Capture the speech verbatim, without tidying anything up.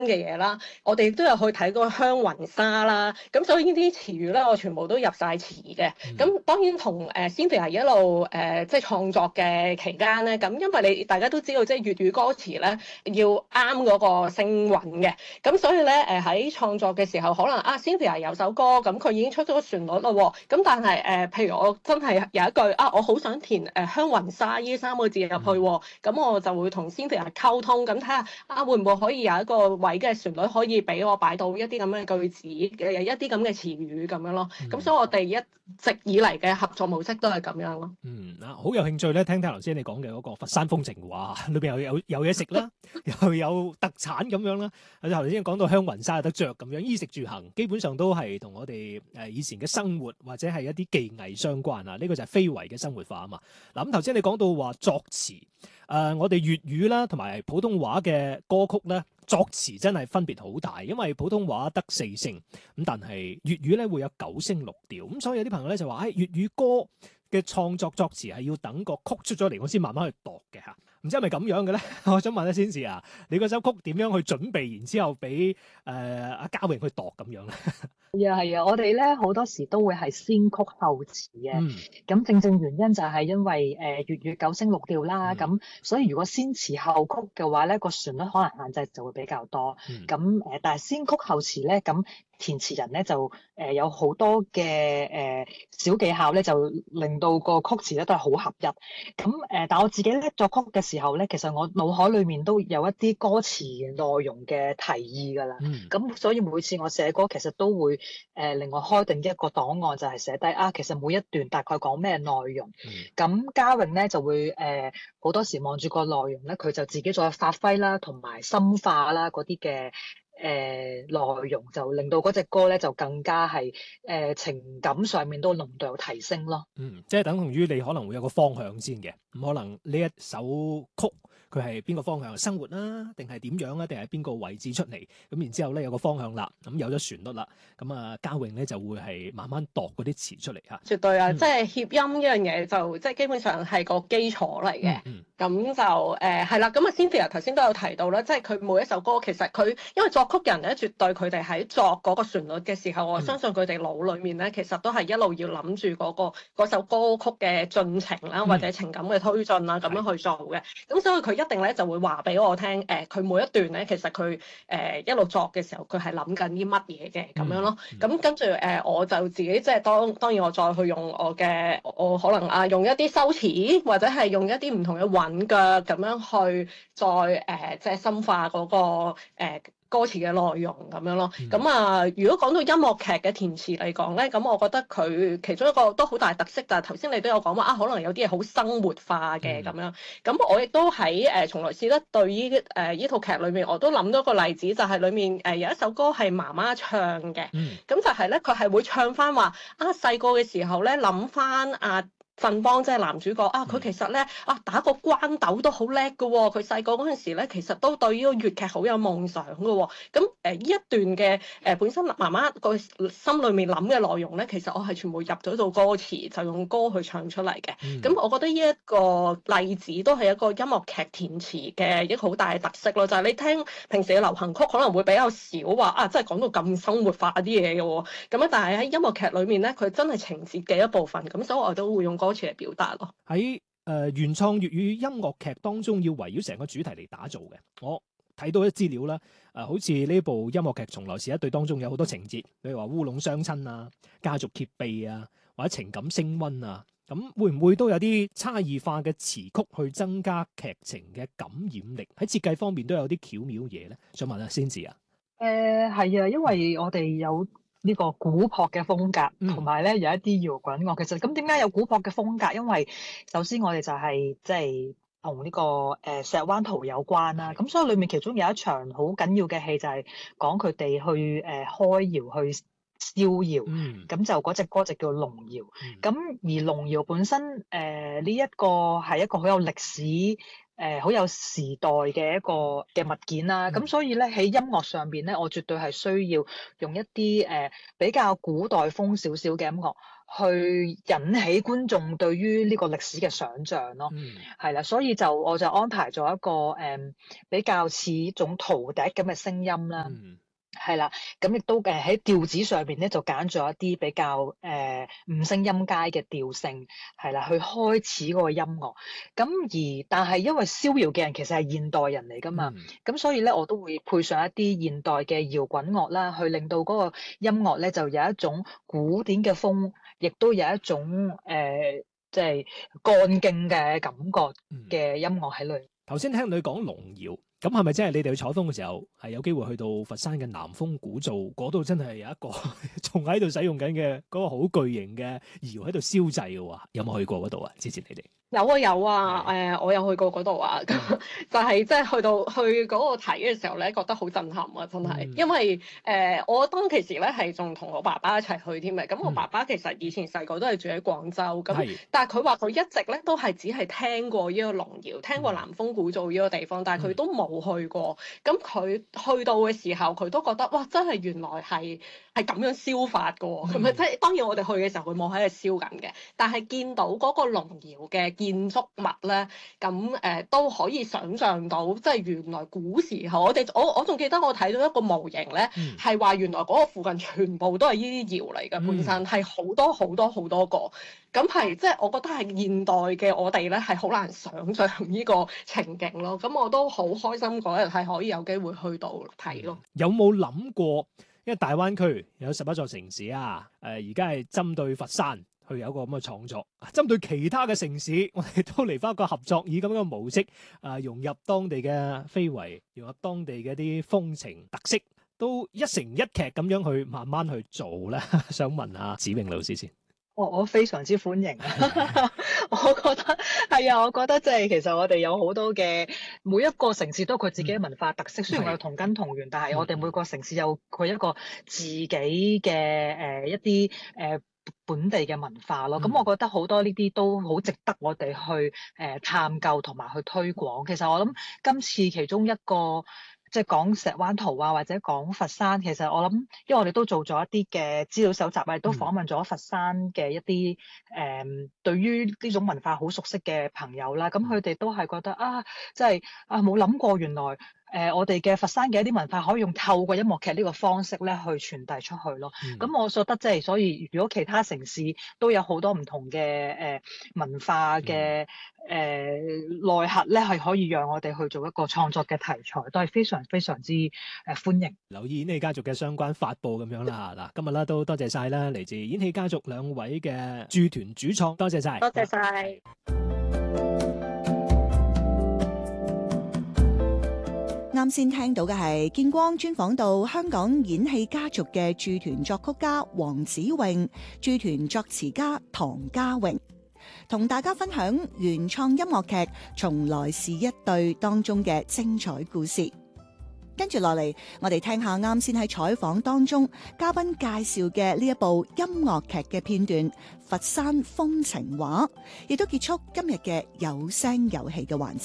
嘅嘢啦。我哋都有去睇過香雲紗啦，咁所以呢啲詞語咧，我全部都入晒詞嘅。咁、 嗯當然同誒 Cynthia 一路誒、呃、即係創作嘅期間咧，咁因為你大家都知道，即係粵語歌詞咧要啱嗰個聲韻嘅，咁所以咧誒喺創作嘅時候，可能啊 Cynthia 有首歌，咁佢已經出咗個旋律咯喎，咁但係誒、呃、譬如我真係有一句啊，我好想填誒、呃、香雲紗呢三個字入去喎，咁我就會同 Cynthia 溝通，咁睇下啊會唔會可以有一個位嘅旋律可以俾我擺到一啲咁嘅句子嘅一啲咁嘅詞語咁樣咯，咁、 嗯所以我哋一直以嚟嘅合作模式都係咁樣咯。 嗯啊，好有興趣咧，聽聽頭先你講嘅嗰個佛山風情話，裏邊又有有嘢食啦，又有特產咁樣啦。頭先講到香雲紗有得着咁樣，衣食住行基本上都係同我哋誒以前嘅生活或者係一啲技藝相關啊。呢、這個就係非遺嘅生活化啊嘛。嗱咁頭先你講到話作詞，誒、呃、我哋粵語啦同埋普通話嘅歌曲咧，作詞真係分別好大，因為普通話得四聲，咁但係粵語咧會有九聲六調，咁所以有啲朋友咧就話，誒、哎、粵語歌嘅創作作詞係要等個曲出咗嚟，我先慢慢去度嘅嚇。唔知係咪咁樣嘅咧？我想問下先士啊，你嗰首曲點樣去準備，然之後俾誒阿嘉榮去度咁樣咧？ 係啊係啊，我哋咧好多時都會係先曲後詞嘅。 嗯咁正正原因就係因為誒、呃、粵語九聲六調啦， 嗯咁、所以如果先詞後曲嘅話咧，個旋律可能限制就會比較多。 嗯咁誒、呃，但係先曲後詞咧，咁填詞人咧就誒、呃、有好多嘅誒、呃、小技巧咧，就令到個曲詞咧都係好合一。咁誒、呃，但我自己咧作曲嘅時候咧，其實我腦海裡面都有一啲歌詞內容嘅提議㗎啦。 嗯咁所以每次我寫歌，其實都會誒、呃、另外開定一個檔案，就係寫低啊，其實每一段大概講咩內容。 嗯咁嘉榮咧就會誒好、呃、多時望住個內容咧，佢就自己再發揮啦，同埋深化啦嗰啲嘅誒內容，就令到嗰隻歌咧就更加係誒、呃、情感上面都濃度有提升咯。 嗯，即係等同於你可能會有個方向先嘅，咁可能呢一首曲佢係邊個方向？生活啦，定係點樣啊？定係邊個位置出嚟？咁然之後咧有個方向啦，咁有咗旋律啦，咁啊嘉榮咧就會係慢慢度嗰啲詞出嚟嚇。 絕對啊， 嗯即係協音呢樣嘢就即係基本上係個基礎嚟嘅。 嗯咁就誒係啦，咁啊 Cynthia 頭先都有提到啦，即係佢每一首歌其實佢因為作曲人咧，絕對佢哋喺作嗰個旋律嘅時候，我相信佢哋腦裡面咧其實都係一路要諗住嗰個嗰首歌曲嘅進程啦，或者情感嘅推進啦，咁樣去做嘅。咁所以佢一定咧就會話俾我聽，誒佢每一段咧其實佢誒一路作嘅時候，佢係諗緊啲乜嘢嘅咁樣咯。咁跟住誒我就自己即係當當然我再去用我嘅我可能啊用一啲修辭或者係用一啲唔同嘅韻腳咁樣去再誒、呃、即係深化嗰、個誒、呃、歌詞嘅內容咁樣咯。咁、 嗯、 啊，如果講到音樂劇嘅填詞嚟講咧，咁我覺得佢其中一個都好大特色就係頭先你都有講話啊，可能有啲嘢好生活化嘅咁樣。咁我亦都喺誒從來試得對呢誒依套劇裏面，我都諗到個例子，就係、是、裡面誒、呃、有一首歌係媽媽唱嘅。 嗯咁就係咧，佢係會唱翻話啊，細個嘅時候咧，諗翻啊。振邦即係男主角啊！佢其實咧啊打個關斗都好叻嘅喎，佢細個嗰陣時咧其實都對呢個粵劇好有夢想嘅喎、哦。咁誒呢一段嘅誒、呃、本身媽媽個心裡面諗嘅內容咧，其實我係全部入咗做歌詞，就用歌去唱出嚟嘅。咁、嗯、我覺得呢一個例子都係一個音樂劇填詞嘅一個好大嘅特色咯。就係、是、你聽平時嘅流行曲可能會比較少話啊，真係講到咁生活化啲嘢嘅喎。咁啊，但係喺音樂劇裡面咧，佢真係情節嘅一部分。咁所以我都會用歌詞嚟表達咯。 喺誒、呃、原創粵語音樂劇當中，要圍繞成個主題嚟打造嘅。我睇到啲資料啦，誒、呃、好似呢部音樂劇《從來是一對》當中有好多情節，比如話烏龍相親啊、家族揭秘啊，或者情感升溫啊，咁會唔會都有啲差異化嘅詞曲去增加劇情嘅感染力？喺設計方面都有啲巧妙嘢咧。想問下先至啊。 誒係啊，因為我哋有呢個古樸嘅風格，同埋咧有一啲搖滾樂。其實咁點解有古樸嘅風格？因為首先我哋就係即係同呢個誒、呃、石灣圖有關啦。咁所以裡面其中有一場好緊要嘅戲就係講佢哋去誒、呃、開窯去逍遙。咁、嗯、就嗰隻歌就叫龍窯。咁、嗯、而龍窯本身誒呢一個係一個好有歷史。誒好、呃、有時代嘅一個嘅物件啦，咁、嗯、所以咧喺音樂上邊咧，我絕對係需要用一啲誒、呃、比較古代風少少嘅音樂去引起觀眾對於呢個歷史嘅想像咯。 嗯， 係啦，所以就我就安排咗一個誒、嗯、比較似一種陶笛咁嘅聲音啦。 嗯係啦，咁亦都誒喺調子上邊咧，就揀咗一啲比較誒、呃、五聲音階嘅調性，係啦，去開始嗰個音樂。咁而但係因為逍遙嘅人其實係現代人嚟㗎嘛，咁、 嗯所以咧我都會配上一啲現代嘅搖滾樂啦，去令到嗰個音樂咧就有一種古典嘅風，亦都有一種誒即係幹勁嘅感覺嘅音樂喺裏面。 頭先聽你講龍窯，咁係咪真係你哋去採風嘅時候係有機會去到佛山嘅南豐古灶嗰度？真係有一個仲喺度使用緊嘅嗰個好巨型嘅窯喺度燒製嘅喎？有冇去過嗰度啊？之前你哋？ 有啊有啊，誒、呃、我有去過嗰度啊，咁就係即係去到去嗰個睇嘅時候咧，覺得好震撼啊，真係，嗯、因為誒、呃、我當其時咧係仲同我爸爸一齊去添嘅，咁我爸爸其實以前細個都係住喺廣州，咁、嗯、但係佢話佢一直咧都係只係聽過呢個龍窯，聽過南豐古灶呢個地方，但係佢都冇去過，咁佢去到嘅時候，佢都覺得哇，真係原來係係咁樣燒法㗎喎，咁咪即係當然我哋去嘅時候佢冇喺度燒緊嘅，但係見到嗰個龍窯嘅建築物咧，咁誒、呃、都可以想像到，即係原來古時候我哋我我仲記得我睇到一個模型咧，係話、嗯、原來嗰個附近全部都係呢啲窯嚟嘅，本身係好多好多好多個，咁係即係我覺得係現代嘅我哋咧係好難想像呢個情景咯，咁我都好開心嗰日係可以有機會去到睇咯、嗯。 有冇諗過？因為大灣區有十一座城市啊，誒而家係針對佛山。去有一個咁嘅創作，針對其他嘅城市，我哋都嚟翻一個合作，以咁樣嘅模式，啊融入當地嘅非遺，融入當地嘅啲風情特色，都一成一劇咁樣去慢慢去做咧。想問下子穎老師先。 我我非常之歡迎啊！我覺得係啊，我覺得即係其實我哋有好多嘅每一個城市都有佢自己嘅文化特色，嗯、雖然我有同根同源，但係我哋每個城市有佢一個自己嘅誒、呃、一啲誒。呃本地嘅文化咯，咁、嗯、我覺得好多呢啲都好值得我哋去誒、呃、探究同埋去推廣。其實我諗今次其中一個即係講石灣圖啊，或者講佛山，其實我諗，因為我哋都做咗一啲嘅資料搜集啊，亦都訪問咗佛山嘅一啲誒、呃、對於呢種文化好熟悉嘅朋友啦。咁佢哋都係覺得啊，即係啊冇諗過原來。誒、呃，我哋嘅佛山嘅一啲文化可以用透過音樂劇呢個方式咧去傳遞出去咯。咁、嗯、我覺得即係，所以如果其他城市都有好多唔同嘅誒、呃、文化嘅誒、呃、內核咧，係可以讓我哋去做一個創作嘅題材，都係非常非常之誒、呃、歡迎。 留意演戲家族嘅相關發佈咁樣啦嚇。嗱，今日咧都多謝晒啦，嚟自演戲家族兩位嘅駐團主創，多謝晒， 多謝晒。 啱先聽到嘅係見光專訪到香港演戲家族嘅駐團作曲家黃子穎、駐團作詞家唐家榮，同大家分享原創音樂劇《從來是一對》當中嘅精彩故事。跟住落嚟，我哋聽下啱先喺採訪當中嘉賓介紹嘅呢一部音樂劇嘅片段《佛山風情畫》，亦都結束今日嘅有聲有戲嘅環節。